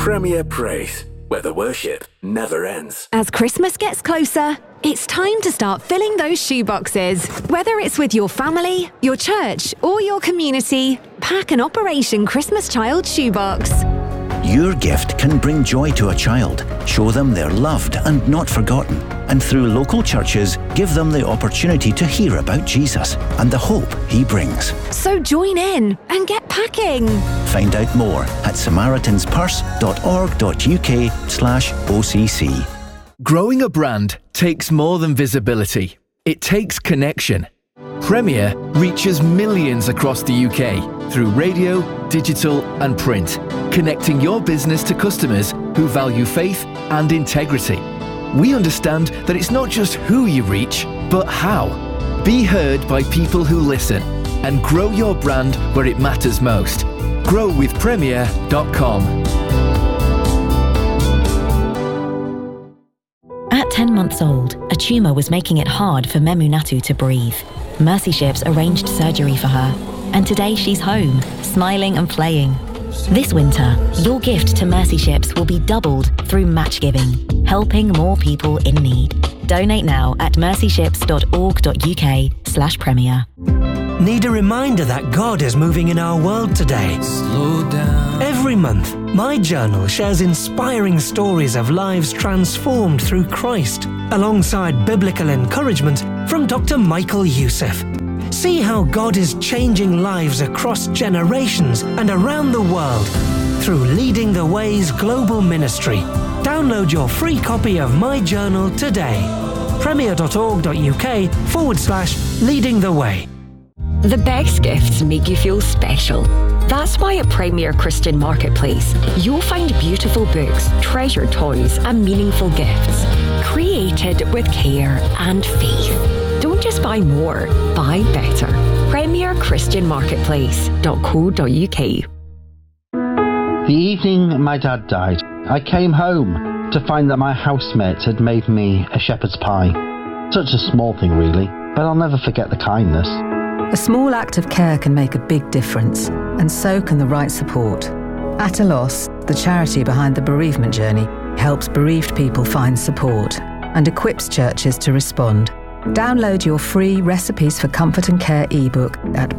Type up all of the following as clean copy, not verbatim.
Premier Praise, where the worship never ends. As Christmas gets closer, it's time to start filling those shoeboxes. Whether it's with your family, your church, or your community, pack an Operation Christmas Child shoebox. Your gift can bring joy to a child, show them they're loved and not forgotten, and through local churches, give them the opportunity to hear about Jesus and the hope he brings. So join in and get packing. Find out more at samaritanspurse.org.uk/OCC. Growing a brand takes more than visibility. It takes connection. Premier reaches millions across the UK through radio, digital and print, connecting your business to customers who value faith and integrity. We understand that it's not just who you reach, but how. Be heard by people who listen and grow your brand where it matters most. growwithpremier.com. At 10 months old, a tumour was making it hard for Memunatu to breathe. Mercy Ships arranged surgery for her, and today she's home, smiling and playing. This winter, your gift to Mercy Ships will be doubled through match giving, helping more people in need. Donate now at mercyships.org.uk/premier. Need a reminder that God is moving in our world today? Slow down. Every month, My Journal shares inspiring stories of lives transformed through Christ, alongside biblical encouragement from Dr. Michael Youssef. See how God is changing lives across generations and around the world through Leading the Way's global ministry. Download your free copy of My Journal today. premier.org.uk/Leading the Way. The best gifts make you feel special. That's why at Premier Christian Marketplace, you'll find beautiful books, treasured toys, and meaningful gifts, created with care and faith. Don't just buy more, buy better. PremierChristianMarketplace.co.uk. The evening my dad died, I came home to find that my housemate had made me a shepherd's pie. Such a small thing really, but I'll never forget the kindness. A small act of care can make a big difference, and so can the right support. At a Loss, the charity behind the bereavement journey, helps bereaved people find support and equips churches to respond. Download your free Recipes for Comfort and Care ebook at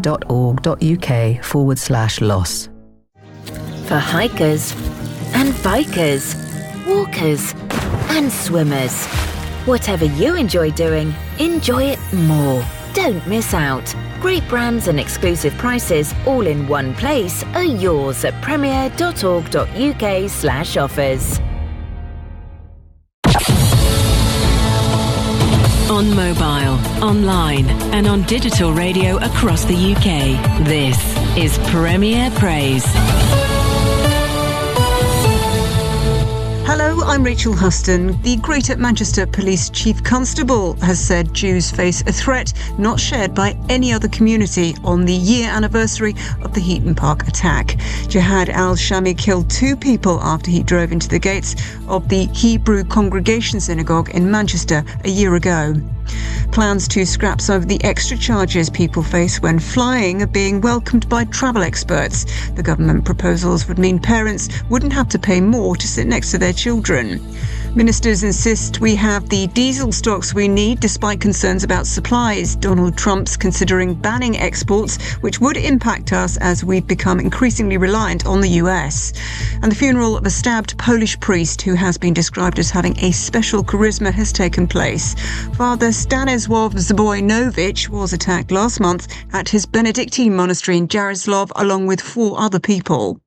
premier.org.uk/loss. For hikers and bikers, walkers and swimmers. Whatever you enjoy doing, enjoy it more. Don't miss out. Great brands and exclusive prices all in one place are yours at premier.org.uk/offers. On mobile, online and on digital radio across the UK. This is Premier Praise. Hello, I'm Rachel Huston. The Greater Manchester Police Chief Constable has said Jews face a threat not shared by any other community on the year anniversary of the Heaton Park attack. Jihad al-Shami killed 2 people after he drove into the gates of the Hebrew Congregation Synagogue in Manchester a year ago. Plans to scrap some of the extra charges people face when flying are being welcomed by travel experts. The government proposals would mean parents wouldn't have to pay more to sit next to their children. Ministers insist we have the diesel stocks we need despite concerns about supplies. Donald Trump's considering banning exports, which would impact us as we've become increasingly reliant on the US. And the funeral of a stabbed Polish priest who has been described as having a special charisma has taken place. Father Stanisław Zbojnowicz was attacked last month at his Benedictine monastery in Jaroslav along with 4 other people.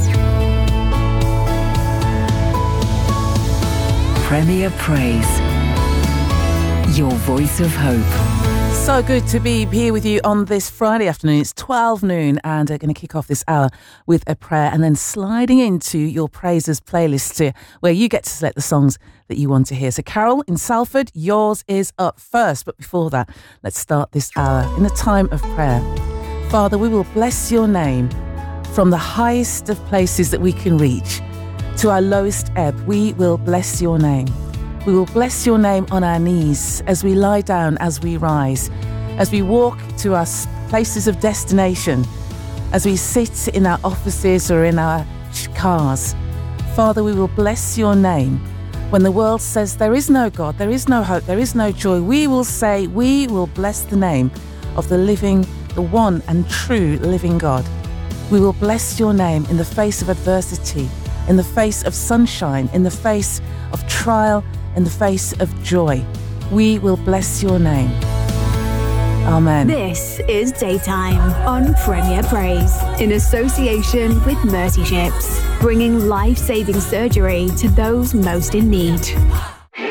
Premier Praise, your voice of hope. So good to be here with you on this Friday afternoon. It's 12 noon and we're going to kick off this hour with a prayer and then sliding into your Praises playlist where you get to select the songs that you want to hear. So Carol in Salford, yours is up first. But before that, let's start this hour in a time of prayer. Father, we will bless your name from the highest of places that we can reach to our lowest ebb. We will bless your name. We will bless your name on our knees as we lie down, as we rise, as we walk to our places of destination, as we sit in our offices or in our cars. Father, we will bless your name. When the world says there is no God, there is no hope, there is no joy, we will say we will bless the name of the living, the one and true living God. We will bless your name in the face of adversity, in the face of sunshine, in the face of trial, in the face of joy. We will bless your name. Amen. This is Daytime on Premier Praise in association with Mercy Ships, bringing life-saving surgery to those most in need.